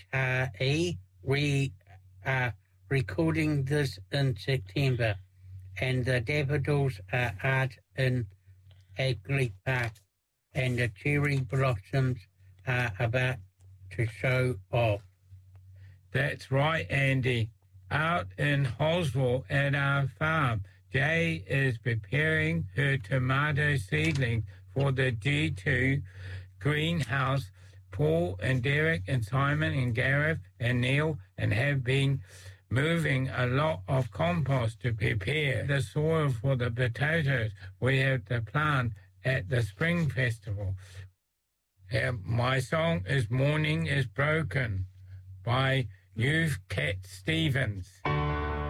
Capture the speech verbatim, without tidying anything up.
uh, E. We are recording this in September, and the daffodils are out in Hagley Park, and the cherry blossoms are about to show off. That's right, Andy. Out in Hoswell at our farm, Jay is preparing her tomato seedling for the G two greenhouse. Paul and Derek and Simon and Gareth and Neil and have been moving a lot of compost to prepare the soil for the potatoes we have to plant at the Spring Festival. Uh, my song is Morning is Broken by Youth Cat Stevens.